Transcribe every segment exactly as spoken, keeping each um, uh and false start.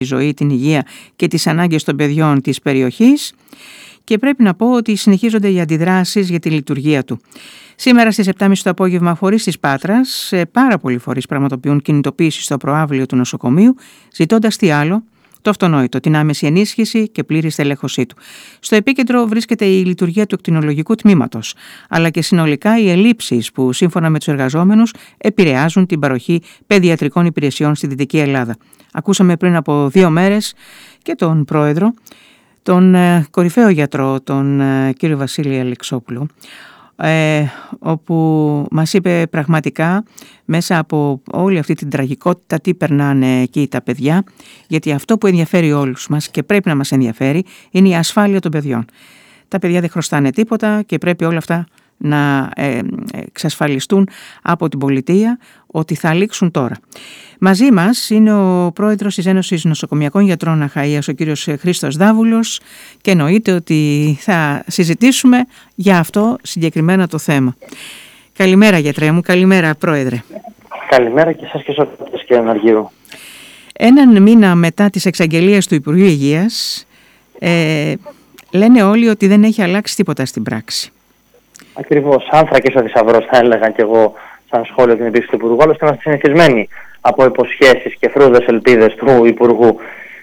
τη ζωή, την υγεία και τις ανάγκες των παιδιών της περιοχής, και πρέπει να πω ότι συνεχίζονται οι αντιδράσεις για τη λειτουργία του. Σήμερα στις επτά και μισή το απόγευμα, φορείς της Πάτρας, πάρα πολλοί φορείς πραγματοποιούν κινητοποίηση στο προαύλιο του νοσοκομείου, ζητώντας τι άλλο? Το αυτονόητο, την άμεση ενίσχυση και πλήρη στελέχωσή του. Στο επίκεντρο βρίσκεται η λειτουργία του κτηνολογικού τμήματος, αλλά και συνολικά οι ελλείψεις που, σύμφωνα με τους εργαζόμενους, επηρεάζουν την παροχή παιδιατρικών υπηρεσιών στη Δυτική Ελλάδα. Ακούσαμε πριν από δύο μέρες και τον πρόεδρο, τον ε, κορυφαίο γιατρό, τον ε, κύριο Βασίλη Αλεξόπουλο, ε, όπου μας είπε πραγματικά μέσα από όλη αυτή την τραγικότητα τι περνάνε εκεί τα παιδιά, γιατί αυτό που ενδιαφέρει όλους μας και πρέπει να μας ενδιαφέρει είναι η ασφάλεια των παιδιών. Τα παιδιά δεν χρωστάνε τίποτα και πρέπει όλα αυτά να ε, εξασφαλιστούν από την πολιτεία, ότι θα λήξουν τώρα. Μαζί μας είναι ο πρόεδρος της Ένωσης Νοσοκομιακών Γιατρών Αχαΐας, ο κύριος Χρήστος Δάβουλος, και εννοείται ότι θα συζητήσουμε για αυτό συγκεκριμένα το θέμα. Καλημέρα γιατρέ μου, καλημέρα πρόεδρε. Καλημέρα και σας και σε όλους κύριε Αργύρου. Έναν μήνα μετά τις εξαγγελίες του Υπουργείου Υγείας, ε, λένε όλοι ότι δεν έχει αλλάξει τίποτα στην πράξη. Ακριβώς, άνθρακες ο θησαυρός θα έλεγα και εγώ σαν σχόλιο την επίσκεψη του Υπουργού, άλλωστε είμαστε συνηθισμένοι από υποσχέσεις και φρούδες ελπίδες του Υπουργού.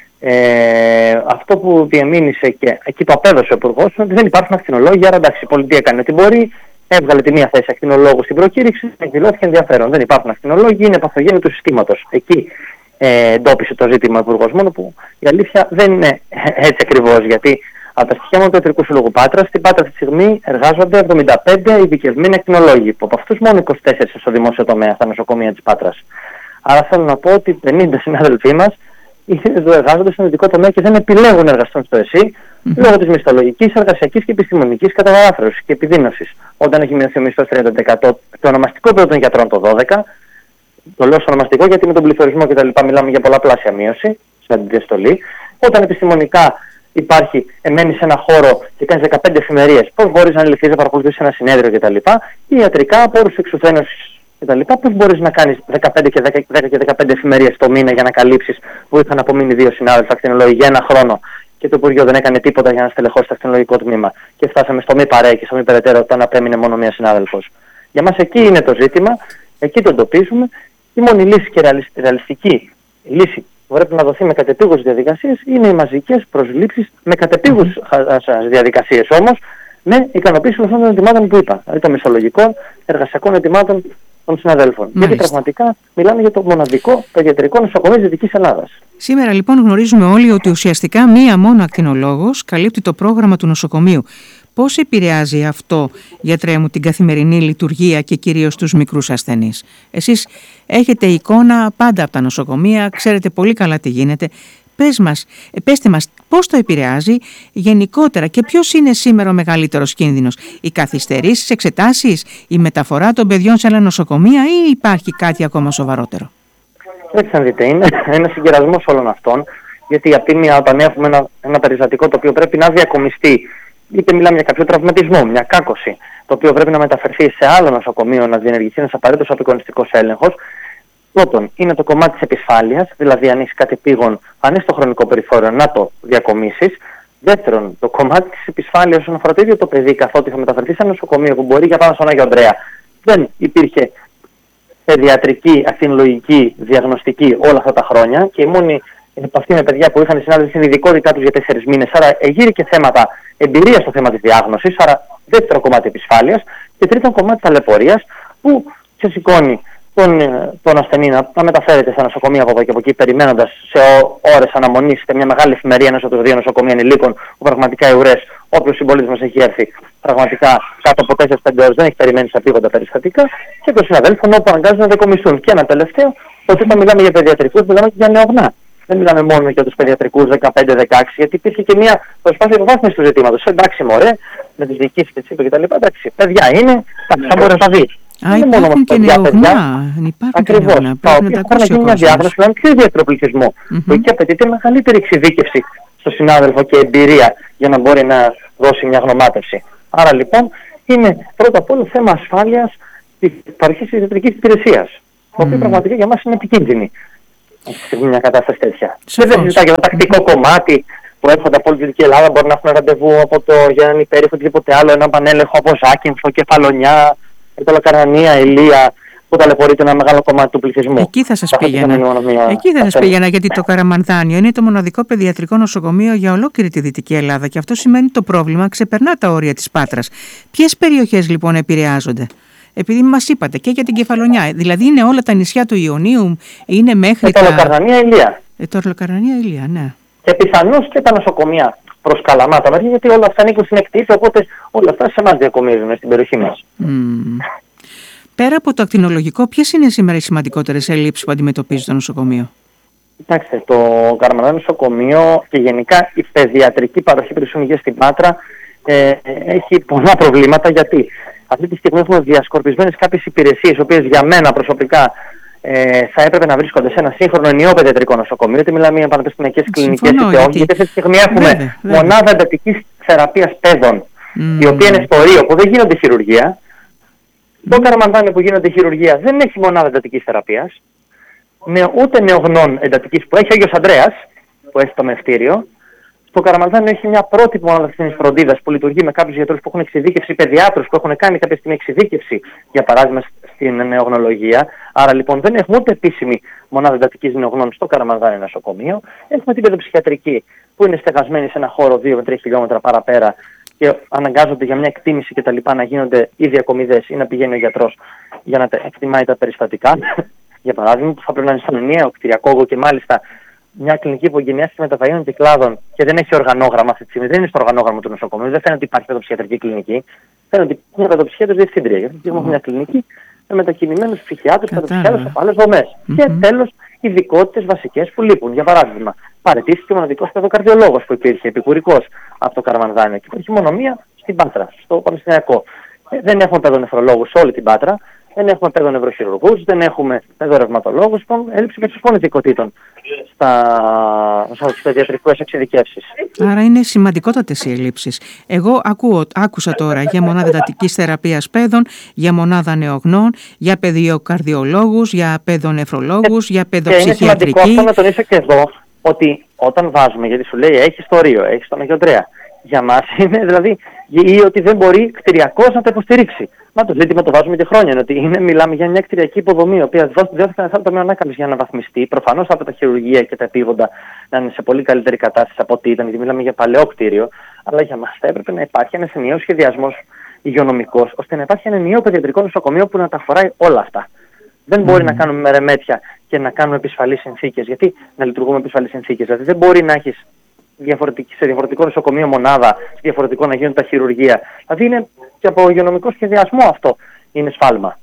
Ε, αυτό που διεμήνυσε και εκεί το απέδωσε ο Υπουργός είναι ότι δεν υπάρχουν ακτινολόγοι, άρα εντάξει, η πολιτεία έκανε ό,τι μπορεί, έβγαλε τη μία θέση ακτινολόγου στην προκήρυξη, εκδηλώθηκε ενδιαφέρον. Δεν υπάρχουν ακτινολόγοι, είναι παθογένειοι του συστήματος. Εκεί ε, εντόπισε το ζήτημα ο Υπουργός, μόνο που η αλήθεια δεν είναι έτσι ακριβώς, γιατί από τα στοιχεία μόνο του Ιατρικού Συλλόγου Πάτρας, στην Πάτρα αυτή τη στιγμή εργάζονται εβδομήντα πέντε ειδικευμένοι ακτινολόγοι, που από αυτούς μόνο είκοσι τέσσερις στο δημόσιο τομέα, στα νοσοκομεία της Πάτρας. Άρα θέλω να πω ότι πενήντα συνάδελφοί μας εργάζονται στον ειδικό τομέα και δεν επιλέγουν να εργαστούν στο ΕΣΥ mm-hmm. λόγω της μισθολογικής, εργασιακής και επιστημονικής καταβάθρωσης και επιδείνωσης. Όταν έχει μειωθεί ο μισθός τριάντα τοις εκατό, το ονομαστικό επίπεδο των γιατρών το δώδεκα τοις εκατό, το λέω στο ονομαστικό γιατί με τον πληθωρισμό κτλ. Μιλάμε για πολλαπλάσια μείωση στην αντιδιαστολή. Όταν επιστημονικά υπάρχει, εμένει σε ένα χώρο και κάνει δεκαπέντε εφημερίες, πώς μπορείς να λυθείς, να παρακολουθείς ένα συνέδριο κτλ. Ή ιατρικά, από όρους εξουθένωσης κτλ. Πώς μπορείς να κάνεις δεκαπέντε και δέκα, δέκα και δεκαπέντε εφημερίες το μήνα για να καλύψεις που είχαν απομείνει δύο συνάδελφοι ακτινολόγοι για ένα χρόνο και το Υπουργείο δεν έκανε τίποτα για να στελεχώσει το ακτινολογικό τμήμα. Και φτάσαμε στο μη παρέ και στο μη περαιτέρω όταν απέμεινε μόνο μία συνάδελφος. Για μας εκεί είναι το ζήτημα, εκεί το εντοπίζουμε. Η μόνη λύση και ρεαλιστική λύση που πρέπει να δοθεί με κατεπήγουσες διαδικασίες είναι οι μαζικές προσλήψεις με κατεπήγουσες διαδικασίες όμως, με ικανοποίηση αυτών των ετοιμάτων που είπα, δηλαδή των μισθολογικών, εργασιακών ετοιμάτων των συναδέλφων. Μάλιστα. Γιατί πραγματικά μιλάμε για το μοναδικό παιδιατρικό νοσοκομείο της Δυτικής Ελλάδας. Σήμερα λοιπόν γνωρίζουμε όλοι ότι ουσιαστικά μία μόνο ακτινολόγος καλύπτει το πρόγραμμα του νοσοκομείου. Πώς επηρεάζει αυτό, γιατρέ μου, την καθημερινή λειτουργία και κυρίως τους μικρούς ασθενείς? Εσείς έχετε εικόνα πάντα από τα νοσοκομεία, ξέρετε πολύ καλά τι γίνεται. Πες μας, πέστε μας πώς το επηρεάζει γενικότερα και ποιος είναι σήμερα ο μεγαλύτερος κίνδυνος? Οι καθυστερήσεις, εξετάσεις, η μεταφορά των παιδιών σε άλλα νοσοκομεία ή υπάρχει κάτι ακόμα σοβαρότερο? Έτσι να δείτε, είναι ένα συγκερασμός όλων αυτών, γιατί από τη μία όταν έχουμε ένα, ένα περιστατικό το οποίο πρέπει να διακομιστεί, είτε μιλάμε για κάποιο τραυματισμό, μια κάκωση, το οποίο πρέπει να μεταφερθεί σε άλλο νοσοκομείο, να διενεργηθεί ένας απαραίτητος απεικονιστικός έλεγχος. Πρώτον, είναι το κομμάτι της επισφάλειας, δηλαδή αν έχεις κάτι πήγον, αν είσαι στο χρονικό περιθώριο, να το διακομίσεις. Δεύτερον, το κομμάτι της επισφάλειας όσον αφορά το ίδιο το παιδί, καθότι θα μεταφερθεί σε ένα νοσοκομείο που μπορεί, για πάνω στον Άγιο Ανδρέα, δεν υπήρχε παιδιατρική, ακτινολογική, διαγνωστική όλα αυτά τα χρόνια και η μόνη επαφή με παιδιά που είχαν συνάδελφοι στην ειδικότητά τους για τέσσερις μήνες. Άρα εγείρει και θέματα εμπειρίας στο θέμα της διάγνωσης, άρα δεύτερο κομμάτι επισφάλειας. Και τρίτον κομμάτι ταλαιπωρίας που ξεσηκώνει τον, τον ασθενή να, να μεταφέρεται στα νοσοκομεία από εδώ και από εκεί, περιμένοντας σε ώρες αναμονής σε μια μεγάλη εφημερία ενός από τους δύο νοσοκομεία ενηλίκων, που πραγματικά οι ουρές, όποιος συμπολίτης μας έχει έρθει, πραγματικά κάτω από τέσσερις πέντε ώρες δεν έχει περιμένει σε επίγοντα περιστατικά, και των συναδέλφων όπου αναγκάζουν να διακομιστούν. Και ένα τελευταίο, ότι όταν μιλάμε για παιδιατρικούς, μιλάμε και για νεογνά. Δεν μιλάμε μόνο για τους παιδιατρικούς δεκαπέντε δεκαέξι, γιατί υπήρχε και μια προσπάθεια υποβάθμισης του ζητήματος. Εντάξει, μωρέ, με τις διοικήσεις και τις είπε κτλ. Εντάξει, παιδιά είναι, θα μπορεί να τα δει. Α, είναι υπάρχουν και νεογνά. Ακριβώς. Τα οποία έχουν γίνει μια διάγνωση με έναν πιο ιδιαίτερο πληθυσμό. Mm-hmm. Που εκεί απαιτείται μεγαλύτερη εξειδίκευση στο συνάδελφο και εμπειρία για να μπορεί να δώσει μια γνωμάτευση. Άρα λοιπόν είναι πρώτα απ' όλο θέμα ασφάλειας της παροχής της ιατρικής υπηρεσίας. Το οποίο πραγματικά για μας είναι επικίνδυνη. σε μια κατάσταση τέτοια. Και δεν συζητάει για το τακτικό κομμάτι που έρχονται από όλη τη Δυτική Ελλάδα, μπορεί να έχουν ραντεβού από το Γιάννη Πέριφο, οτιδήποτε άλλο, ένα πανέλεγχο από Ζάκυνθο, Κεφαλονιά, Ετωλοκαρνανία, Ηλία, που ταλαιπωρείται ένα μεγάλο κομμάτι του πληθυσμού. Εκεί θα σας πήγαινα. Εκεί θα σας πήγαινα, γιατί το Καραμανδάνιο είναι το μοναδικό παιδιατρικό νοσοκομείο για ολόκληρη τη Δυτική Ελλάδα και αυτό σημαίνει το πρόβλημα ξεπερνά τα όρια της Πάτρας. Ποιες περιοχές λοιπόν επηρεάζονται? Επειδή μας είπατε και για την Κεφαλονιά, δηλαδή είναι όλα τα νησιά του Ιωνίου, είναι μέχρι τα... Ετωλοκαρνανία, Ηλία. Ετωλοκαρνανία, Ηλία, ναι. Και πιθανώς και τα νοσοκομεία προς Καλαμάτα μέχρι, γιατί όλα αυτά ανήκουν στην εκτίμηση, οπότε όλα αυτά σε εμάς διακομίζουν στην περιοχή μας. Mm. Πέρα από το ακτινολογικό, ποιες είναι σήμερα οι σημαντικότερες ελλείψεις που αντιμετωπίζει το νοσοκομείο? Κοιτάξτε, το Καραμανδάνιο νοσοκομείο και γενικά η παιδιατρική παροχή υπηρεσιών υγείας στην Πάτρα ε, έχει πολλά προβλήματα, γιατί αυτή τη στιγμή έχουμε διασκορπισμένες κάποιες υπηρεσίες, οι οποίες για μένα προσωπικά ε, θα έπρεπε να βρίσκονται σε ένα σύγχρονο ενιαίο παιδιατρικό νοσοκομείο, είτε μιλάμε για πανεπιστημιακές κλινικές είτε όχι, γιατί αυτή τη στιγμή έχουμε βέβαια, βέβαια. μονάδα εντατικής θεραπείας παιδών, mm. η οποία είναι στο Ρίο που δεν γίνονται χειρουργία. Mm. Το Καραμανδάνιο που γίνονται χειρουργία δεν έχει μονάδα εντατικής θεραπείας, ούτε νεογνών εντατικής που έχει ο Άγιος Ανδρέας, που έχει το μευτήριο. Το Καραμανδάνιο έχει μια πρότυπη μονάδα ευθύνης φροντίδας που λειτουργεί με κάποιους γιατρούς που έχουν εξειδίκευση, παιδιάτρους που έχουν κάνει κάποια στιγμή εξειδίκευση, για παράδειγμα στην νεογνολογία. Άρα λοιπόν δεν έχουμε ούτε επίσημη μονάδα εντατικής νεογνών στο Καραμανδάνιο νοσοκομείο. Έχουμε την παιδοψυχιατρική που είναι στεγασμένη σε ένα χώρο δύο με τρία χιλιόμετρα παραπέρα και αναγκάζονται για μια εκτίμηση κτλ. Να γίνονται ή διακομιδές ή να πηγαίνει ο γιατρός για να εκτιμάει τα περιστατικά. Για παράδειγμα, που θα πρέπει να είναι στον ενιαίο κτηριακό και μάλιστα μια κλινική που εγκαινιάστηκε μεταβαίων και κλάδων και δεν έχει οργανόγραμμα αυτή τη στιγμή, δεν είναι στο οργανόγραμμα του νοσοκομείου, δεν φαίνεται ότι υπάρχει παιδοψυχιατρική κλινική. Φαίνεται ότι είναι παιδοψυχιατρος διευθύντρια. Γιατί έχουμε μια κλινική με μετακινημένους ψυχιάτρους, παιδοψυχιάτρους από άλλες δομές. Mm-hmm. Και τέλος, ειδικότητες βασικές που λείπουν. Για παράδειγμα, παραιτήθηκε ο μοναδικός παιδοκαρδιολόγος που υπήρχε, επικουρικός από το Καραμανδάνιο. Και υπάρχει μόνο μία στην Πάτρα, στο Πανεπιστημιακό. Ε, δεν έχουμε παιδονεφρολόγους σε όλη την Πάτρα. Δεν έχουμε παιδονευροχειρουργούς, δεν έχουμε παιδορευματολόγους, λοιπόν, έλλειψη περισσότερων ειδικοτήτων στις παιδιατρικές εξειδικεύσεις. Άρα είναι σημαντικότατες οι ελλείψεις. Εγώ ακούω, άκουσα τώρα για μονάδα εντατικής θεραπείας παιδών, για μονάδα νεογνών, για παιδιοκαρδιολόγους, για παιδονεφρολόγους, ε, για παιδοψυχιατρική. Και είναι σημαντικό αυτό να τονίσω και εδώ, ότι όταν βάζουμε, γιατί σου λέει έχει το Ρίο, έχει τον Άγιο Ανδρέα, για μας είναι δηλαδή ή ότι δεν μπορεί κτηριακός να το υποστηρίξει. Μα το ζήτημα το βάζουμε και χρόνια. Είναι ότι είναι, μιλάμε για μια κτηριακή υποδομή, η οποία δόθηκαν αυτά τα ταμείο ανάκαμψη για να βαθμιστεί. Προφανώς από τα χειρουργεία και τα επίγοντα να είναι σε πολύ καλύτερη κατάσταση από ό,τι ήταν, γιατί μιλάμε για παλαιό κτίριο. Αλλά για μας θα έπρεπε να υπάρχει ένας ενιαίος σχεδιασμός υγειονομικός, ώστε να υπάρχει ένα ενιαίο παιδιατρικό νοσοκομείο που να τα χωράει όλα αυτά. Δεν μπορεί mm. να κάνουμε μερεμέτια και να κάνουμε επισφαλείς συνθήκες. Γιατί να λειτουργούμε επισφαλείς συνθήκες? Δηλαδή δεν μπορεί να έχεις σε διαφορετικό νοσοκομείο μονάδα, σε διαφορετικό να γίνουν τα χειρουργεία. Δηλαδή είναι και από υγειονομικό σχεδιασμό αυτό είναι σφάλμα.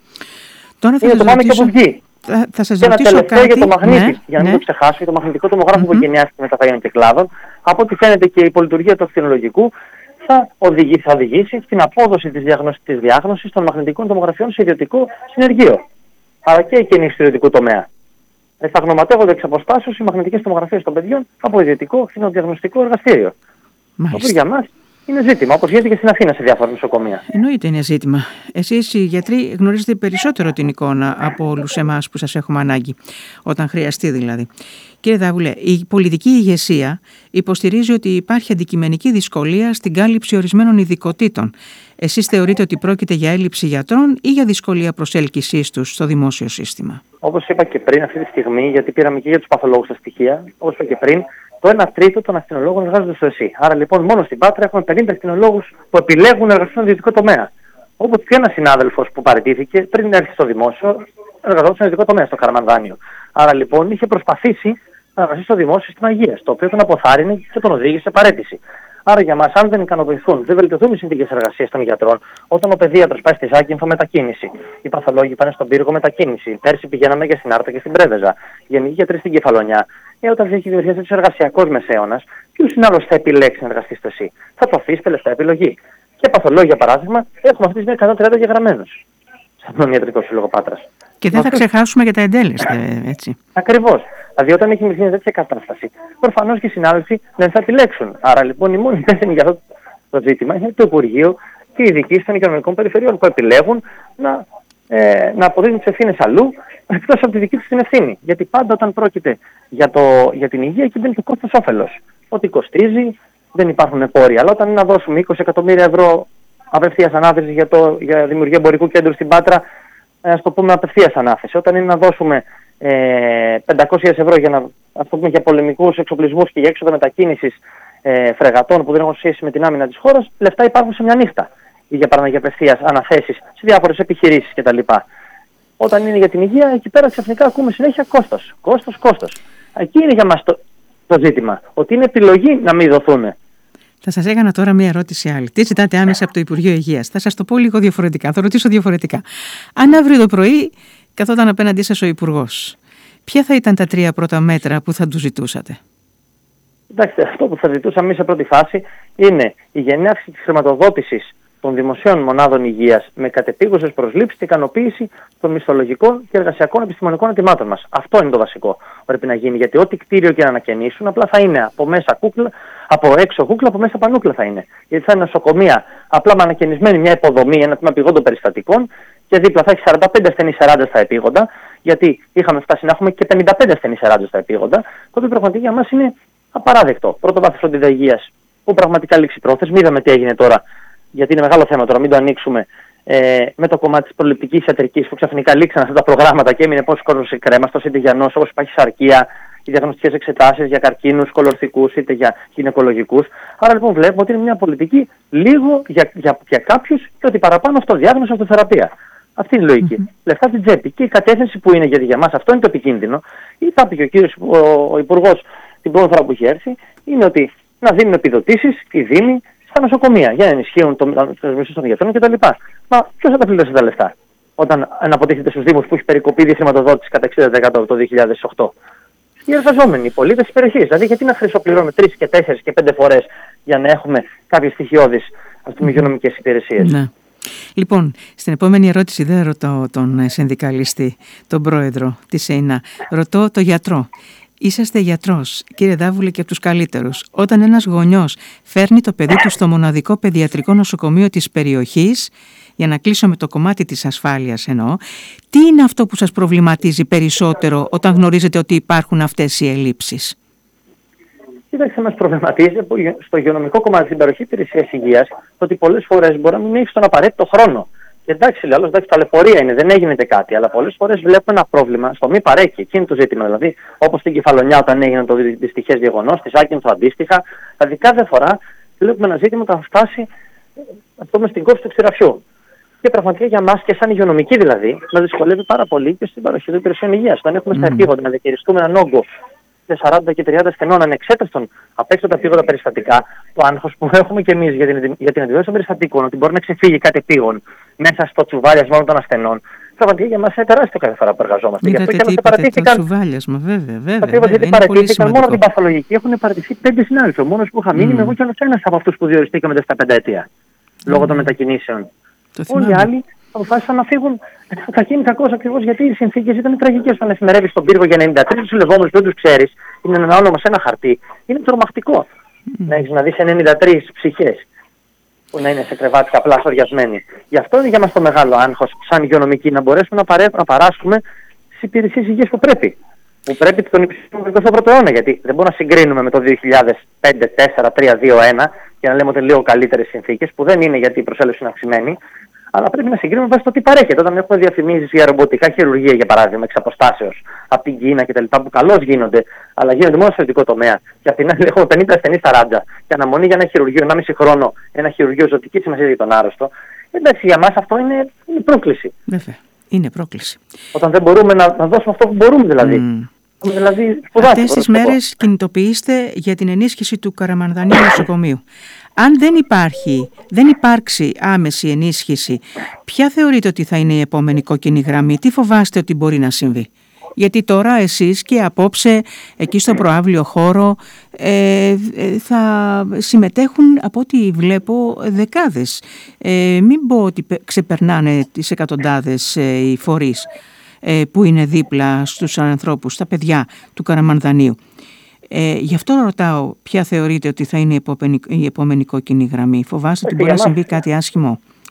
Τώρα θα είναι το πάμε και από βγει. Θα, θα σας και ένα τελευταίο κάτι... για το μαγνήτη, ναι, για να μην ναι. το ξεχάσω, για το μαγνητικό τομογράφο mm-hmm. που εγκαινιάστηκε με τα φαγένεια και κλάδων. Από ό,τι φαίνεται και η πολυλειτουργία του ακτινολογικού θα, οδηγεί, θα οδηγήσει στην απόδοση της διάγνωσης, διάγνωσης των μαγνητικών τομογραφιών σε ιδιωτικό συνεργείο. Άρα και η κίνηση του ιδιωτικού τομέα. Θα γνωματεύονται εξ αποστάσεως οι μαγνητικές τομογραφίες των παιδιών από ιδιωτικό χθινοδιαγνωστικό εργαστήριο. Αυτό για μας είναι ζήτημα, όπως γίνεται και στην Αθήνα σε διάφορα νοσοκομεία. Εννοείται είναι ζήτημα. Εσείς οι γιατροί γνωρίζετε περισσότερο την εικόνα από όλους εμάς που σας έχουμε ανάγκη, όταν χρειαστεί δηλαδή. Κύριε Δάβουλε, η πολιτική ηγεσία υποστηρίζει ότι υπάρχει αντικειμενική δυσκολία στην κάλυψη ορισμένων ειδικοτήτων. Εσείς θεωρείτε ότι πρόκειται για έλλειψη γιατρών ή για δυσκολία προσέλκυσής τους στο δημόσιο σύστημα? Όπως είπα και πριν, αυτή τη στιγμή, γιατί πήραμε και για τους παθολόγους τα στοιχεία, όπως είπα και πριν, το ένα τρίτο των ακτινολόγων εργάζονται στο ΕΣΥ. Άρα λοιπόν, μόνο στην Πάτρα έχουμε πενήντα ακτινολόγους που επιλέγουν να εργαστούν στον ιδιωτικό τομέα. Όπως και ένας συνάδελφος που παραιτήθηκε πριν έρθει στο δημόσιο, εργαζόταν στον ιδιωτικό τομέα, στο Καραμανδάνιο. Άρα λοιπόν, είχε προσπαθήσει να εργαστεί στο δημόσιο σύστημα υγείας, το οποίο τον αποθάρρυνε και τον οδήγησε σε παραίτηση. Άρα για μας, αν δεν ικανοποιηθούν, δεν βελτιωθούν οι συνθήκες εργασίας των γιατρών, όταν ο παιδίατρος πάει στη Ζάκυνθο, μετακίνηση. Οι παθολόγοι πάνε στον Πύργο, μετακίνηση. Πέρσι πηγαίναμε και στην Άρτα και στην Πρέβεζα. Γενικοί γιατροί στην Κεφαλονιά. Ε, όταν έχει δημιουργηθεί ένας εργασιακός μεσαίωνας, ποιος είναι άλλος θα επιλέξει να εργαστεί στο ΕΣΥ? Θα το αφήσει τελευταία επιλογή. Και παθολόγοι, για παράδειγμα, έχουμε αυτή τη στιγμή εκατόν τριάντα γεγραμμένους στον Ιατρικό Σύλλογο Πάτρας. Και δεν θα ξεχάσουμε και τα εντέλεσθε, έτσι. Ακριβώς. Δηλαδή, όταν έχει μια τέτοια κατάσταση, προφανώς και οι συνάδελφοι δεν θα επιλέξουν. Άρα λοιπόν, η μόνη υπεύθυνη για αυτό το ζήτημα είναι το Υπουργείο και οι ειδικοί των Οικονομικών Περιφερειών που επιλέγουν να ε, να αποδίδουν τις ευθύνες αλλού, εκτός από τη δική τους την ευθύνη. Γιατί πάντα όταν πρόκειται για, το, για την υγεία, εκεί μπαίνει το κόστος όφελος. Ότι κοστίζει, δεν υπάρχουν πόροι. Αλλά όταν είναι να δώσουμε είκοσι εκατομμύρια ευρώ απευθείας ανάθεση για, το, για δημιουργία εμπορικού κέντρου στην Πάτρα, ας το πούμε απευθείας ανάθεση. Όταν είναι να δώσουμε ε, πεντακόσια ευρώ για, να, ας το πούμε, για πολεμικούς εξοπλισμούς και για έξοδα μετακίνησης ε, φρεγατών που δεν έχουν σχέση με την άμυνα της χώρας, λεφτά υπάρχουν σε μια νύχτα. Ή για παράδειγμα για απευθείας αναθέσεις σε διάφορες επιχειρήσεις κτλ. Όταν είναι για την υγεία, εκεί πέρα ξαφνικά ακούμε συνέχεια κόστος. Κόστος, κόστος. Εκεί είναι για μας το, το ζήτημα. Ότι είναι επιλογή να μην δοθούν. Θα σας έκανα τώρα μία ερώτηση άλλη. Τι ζητάτε άμεσα από το Υπουργείο Υγείας? Θα σας το πω λίγο διαφορετικά. Θα ρωτήσω διαφορετικά. Αν αύριο το πρωί καθόταν απέναντί σας ο Υπουργός, ποια θα ήταν τα τρία πρώτα μέτρα που θα του ζητούσατε? Εντάξει, αυτό που θα ζητούσαμε εμείς σε πρώτη φάση είναι η γενναύση της χρηματοδότησης των δημοσίων μονάδων υγείας με κατεπίγουσες προσλήψεις και ικανοποίηση των μισθολογικών και εργασιακών επιστημονικών ετοιμάτων μας. Αυτό είναι το βασικό που πρέπει να γίνει. Γιατί ό,τι κτίριο και να ανακαινήσουν, απλά θα είναι από μέσα κούκλα, από έξω κούκλα, από μέσα πανούκλα θα είναι. Γιατί θα είναι νοσοκομεία, απλά με ανακαινισμένη μια υποδομή, ένα τμήμα πηγόντων περιστατικών, και δίπλα θα έχει σαράντα πέντε ασθενείς σαράντα στα επίγοντα, γιατί είχαμε φτάσει να έχουμε και πενήντα πέντε ασθενείς σαράντα στα επίγοντα, τότε πραγματικά για μας είναι απαράδεκτο. Πρώτο βάθος φροντίδα υγείας, που πραγματικά λήξει πρόθεσμη. Είδαμε τι έγινε τώρα. Γιατί είναι μεγάλο θέμα τώρα, μην το ανοίξουμε, ε, με το κομμάτι της προληπτικής ιατρικής που ξαφνικά λήξαν αυτά τα προγράμματα και έμεινε πόσος κόσμος σε κρέμαστος, είτε για νόσο, όπως υπάρχει σαρκία, οι διαγνωστικές εξετάσεις για καρκίνους, κολορθικούς, είτε για γυναικολογικούς. Άρα λοιπόν βλέπουμε ότι είναι μια πολιτική λίγο για, για, για κάποιους και ότι παραπάνω αυτοδιάγνωση, αυτοθεραπεία. Αυτή είναι η λογική. Mm-hmm. Λεφτά στην τσέπη. Και η κατεύθυνση που είναι, γιατί για μας αυτό είναι το επικίνδυνο, ή θα πει και ο κύριος ο, ο Υπουργός την πρώτη φορά που έχει έρθει, είναι ότι να δίνουν επιδοτήσεις οι Δήμοι στα νοσοκομεία για να ενισχύουν το, το μισθούς των γιατρών κτλ. Μα ποιος θα τα πληρώσει τα λεφτά όταν αναποτίθεται στους Δήμους που έχει περικοπεί τη χρηματοδότηση κατά εξήντα τοις εκατό το δύο χιλιάδες οκτώ? Οι εργαζόμενοι, οι πολίτες της περιοχής. Δηλαδή, γιατί να χρυσοπληρώνουμε τρεις και τέσσερις και πέντε φορές για να έχουμε κάποιες στοιχειώδεις υγειονομικές υπηρεσίες? Ναι. Λοιπόν, στην επόμενη ερώτηση δεν ρωτώ τον συνδικαλιστή, τον πρόεδρο της ΕΙΝΑ. Ρωτώ τον γιατρό. Είσαστε γιατρός, κύριε Δάβουλε, και από τους καλύτερους. Όταν ένας γονιός φέρνει το παιδί του στο μοναδικό παιδιατρικό νοσοκομείο της περιοχής, για να κλείσω με το κομμάτι της ασφάλειας εννοώ, τι είναι αυτό που σας προβληματίζει περισσότερο όταν γνωρίζετε ότι υπάρχουν αυτές οι ελλείψεις? Κοίταξε, μας προβληματίζει στο υγειονομικό κομμάτι της παροχής υπηρεσίας υγείας το ότι πολλές φορές μπορεί να μην έχει τον απαραίτητο χρόνο. Και εντάξει, λέω, εντάξει, ταλαιπωρία είναι, δεν έγινε κάτι, αλλά πολλές φορές βλέπουμε ένα πρόβλημα στο μη παρέκει. Εκείνο το ζήτημα. Δηλαδή, όπως στην Κεφαλονιά όταν έγινε το δυστυχές γεγονός, στη Σάκυνθο αντίστοιχα, δηλαδή κάθε φορά βλέπουμε ένα ζήτημα που θα φτάσει πούμε, στην κόψη του ξηραφιού. Και πραγματικά για μας και σαν υγειονομικοί δηλαδή, μας δυσκολεύει πάρα πολύ και στην παροχή των υπηρεσιών υγείας. Όταν έχουμε mm. στα επίγοντα να διαχειριστούμε έναν όγκο σαράντα και τριάντα ασθενών ανεξέταστον απ' έξω τα επίγοντα περιστατικά, το άγχος που έχουμε και εμείς για την, για την αντιμετώπιση των περιστατικών, ότι μπορεί να ξεφύγει κάτι επίγον μέσα στο τσουβάλιασμα των ασθενών, πραγματικά για μας είναι τεράστιο κάθε φορά που εργαζόμαστε. Είδατε τι είπατε, το τσουβάλιασμα, βέβαια, βέβαια. Ακριβώς, γιατί παρατηρήθηκαν μόνο από την παθολογική, έχουν παρατηρηθεί πέντε συνάδελφοι. Ο μόνος που είχα μείνει mm. εγώ και ένας ένας από αυτούς που διοριστήκαμε στα πενταετία, λόγω mm. των μετακινήσεων. Όλοι οι άλλοι αποφάσισαν να φύγουν κακήν κακώς ακριβώς γιατί οι συνθήκες ήταν τραγικές. Όταν εφημερεύεις στον πύργο για ενενήντα τρεις δουλευόμενους που δεν τους ξέρεις, είναι ένα όνομα σε ένα χαρτί, είναι τρομακτικό. Mm. Να έχεις να δεις ενενήντα τρεις ψυχές που να είναι σε κρεβάτια απλά σοριασμένοι. Γι' αυτό είναι για μας το μεγάλο άγχος, σαν υγειονομικοί, να μπορέσουμε να, παρέ... να παράσχουμε τις υπηρεσίες υγείας που πρέπει. Που πρέπει τον εικοστό πρώτο αιώνα, γιατί δεν μπορούμε να συγκρίνουμε με το δύο χιλιάδες πέντε, τέσσερα, τρία, δύο, ένα και να λέμε ότι είναι λίγο καλύτερες συνθήκες, που δεν είναι γιατί η προσέλευση είναι αυξημένη. Αλλά πρέπει να συγκρίνουμε βάσει το τι παρέχεται. Όταν έχουμε διαφημίσεις για ρομποτικά χειρουργία, για παράδειγμα, εξ αποστάσεως, από την Κίνα κτλ., που καλώς γίνονται, αλλά γίνονται μόνο στο ιδιωτικό τομέα. Και απ' την άλλη έχουμε πενήντα ασθενείς σαράντα και αναμονή για ένα χειρουργείο, ενάμιση χρόνο, ένα χειρουργείο ζωτική σημασία για τον άρρωστο. Εντάξει, για μας αυτό είναι, είναι πρόκληση. Βέβαια, είναι πρόκληση. Όταν δεν μπορούμε να, να δώσουμε αυτό που μπορούμε δηλαδή. Mm. Δηλαδή, αυτές τις μέρες κινητοποιείστε για την ενίσχυση του Καραμανδανίου νοσοκομείου. Αν δεν υπάρχει, δεν υπάρξει άμεση ενίσχυση, ποια θεωρείτε ότι θα είναι η επόμενη κόκκινη γραμμή? Τι φοβάστε ότι μπορεί να συμβεί? Γιατί τώρα εσείς και απόψε εκεί στο προαύλιο χώρο ε, θα συμμετέχουν, από ό,τι βλέπω, δεκάδες. Ε, μην πω ότι ξεπερνάνε τις εκατοντάδες ε, οι φορείς ε, που είναι δίπλα στους ανθρώπους, στα παιδιά του Καραμανδανίου. Ε, γι' αυτό ρωτάω, ποια θεωρείτε ότι θα είναι η επόμενη, η επόμενη κόκκινη γραμμή? Φοβάστε ότι μπορεί να συμβεί κάτι άσχημο?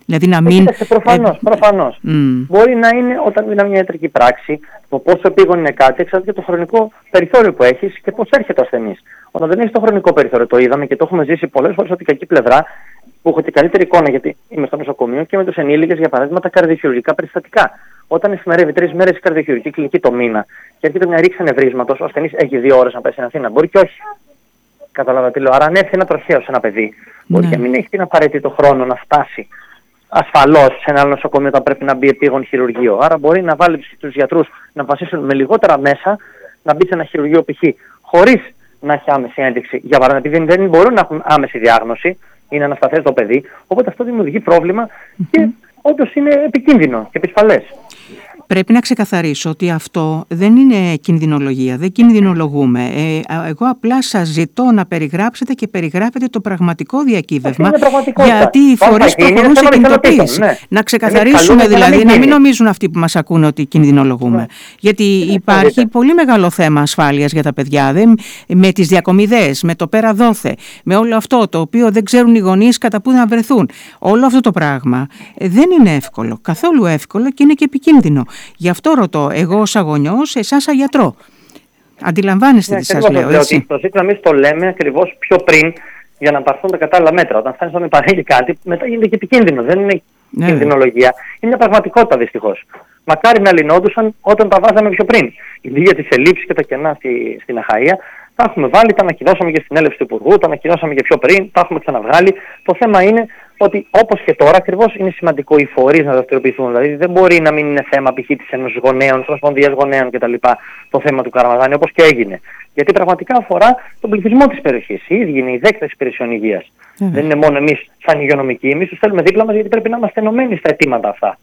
Δηλαδή να μην... Κοίταξε, προφανώς, προφανώς. Mm. Μπορεί να είναι όταν είναι μια ιατρική πράξη, το πόσο επίγον είναι κάτι, εξαρτάται και το χρονικό περιθώριο που έχεις και πώς έρχεται ο ασθενής. Όταν δεν έχεις το χρονικό περιθώριο, το είδαμε και το έχουμε ζήσει πολλές φορές από την κακή πλευρά, που έχω την καλύτερη εικόνα γιατί είμαι στο νοσοκομείο και με τους ενήλικες, για παράδειγμα, τα καρδιοχειρουργικά περιστατικά. Όταν εφημερεύει τρεις μέρες η καρδιοχειρουργική κλινική το μήνα και έρχεται μια ρήξη ανευρίσματος, ο ασθενής έχει δύο ώρες να πέσει στην Αθήνα. Μπορεί και όχι. Καταλάβατε τι λέω. Άρα, αν έρθει ένα τροχαίο σε ένα παιδί, μπορεί και μην έχει την απαραίτητο χρόνο να φτάσει ασφαλώς σε ένα άλλο νοσοκομείο όταν πρέπει να μπει επίγον χειρουργείο. Άρα, μπορεί να βάλει τους γιατρούς να βασίσουν με λιγότερα μέσα να μπει σε ένα χειρουργείο π.χ. χωρίς να έχει άμεση ένδειξη. Για παράδειγμα, επειδή δεν μπορούν να έχουν άμεση διάγνωση ή να ανασταθέσει το παιδί, οπότε αυτό δημιουργεί πρόβλημα mm-hmm. και όντως είναι επικίνδυνο και επισφαλές. Πρέπει να ξεκαθαρίσω ότι αυτό δεν είναι κινδυνολογία, δεν κινδυνολογούμε. Ε, εγώ απλά σας ζητώ να περιγράψετε και περιγράφετε το πραγματικό διακύβευμα, γιατί οι φορείς προχωρούν σε κινητοποίηση. Ναι. Να ξεκαθαρίσουμε δηλαδή, να μην, να μην νομίζουν αυτοί που μας ακούνε ότι κινδυνολογούμε. Ναι. Γιατί υπάρχει ναι. πολύ μεγάλο θέμα ασφάλειας για τα παιδιά, δεν, με τις διακομιδές, με το πέρα δόθε, με όλο αυτό το οποίο δεν ξέρουν οι γονείς κατά πού να βρεθούν. Όλο αυτό το πράγμα δεν είναι εύκολο, καθόλου εύκολο και είναι και επικίνδυνο. Γι' αυτό ρωτώ, εγώ ως αγωνιός, εσάς σαν γιατρό. Αντιλαμβάνεστε ναι, τι σας λέω, έτσι. Ότι το ζήτημα εμείς το λέμε ακριβώς πιο πριν για να πάρθουν τα κατάλληλα μέτρα. Όταν φτάνει να παρέχει κάτι, μετά γίνεται και επικίνδυνο. Δεν είναι ναι. κινδυνολογία. Είναι μια πραγματικότητα δυστυχώς. Μακάρι να λυνόντουσαν όταν τα βάζαμε πιο πριν. Ιδίω για τις ελλείψεις και τα κενά στη, στην Αχαΐα. Τα έχουμε βάλει, τα ανακοινώσαμε και στην έλευση του Υπουργού, τα ανακοινώσαμε και πιο πριν, τα έχουμε ξαναβγάλει. Το θέμα είναι ότι όπως και τώρα ακριβώς είναι σημαντικό οι φορείς να δραστηριοποιηθούν. Δηλαδή δεν μπορεί να μην είναι θέμα π.χ. της Ένωσης Γονέων, της Ομοσπονδίας Γονέων κτλ. Το θέμα του Καραμαγδάνη, όπως και έγινε. Γιατί πραγματικά αφορά τον πληθυσμό της περιοχής. Οι ίδιοι είναι οι δέκτες υπηρεσιών υγείας. Mm. Δεν είναι μόνο εμείς σαν υγειονομικοί. Εμείς τους θέλουμε δίπλα μας γιατί πρέπει να είμαστε ενωμένοι στα αιτήματα αυτά.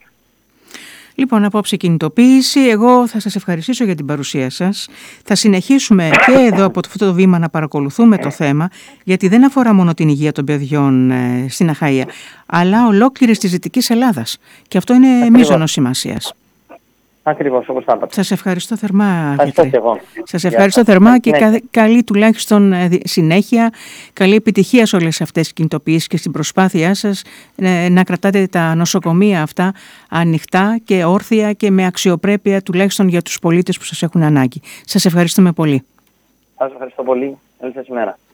Λοιπόν, απόψε κινητοποίηση. Εγώ θα σας ευχαριστήσω για την παρουσία σας. Θα συνεχίσουμε και εδώ από αυτό το βήμα να παρακολουθούμε το θέμα, γιατί δεν αφορά μόνο την υγεία των παιδιών ε, στην Αχαΐα, αλλά ολόκληρης της Δυτικής Ελλάδας. Και αυτό είναι μείζωνος σημασίας. Ακριβώς, όπως θα είπατε. Σας ευχαριστώ θερμά. Ευχαριστώ και εγώ. Σας ευχαριστώ yeah. θερμά και yeah. καλή τουλάχιστον συνέχεια, καλή επιτυχία σε όλες αυτές τις κινητοποιήσεις και στην προσπάθειά σας να κρατάτε τα νοσοκομεία αυτά ανοιχτά και όρθια και με αξιοπρέπεια τουλάχιστον για τους πολίτες που σας έχουν ανάγκη. Σας ευχαριστούμε πολύ. Σας ευχαριστώ πολύ. Καλή σας ημέρα.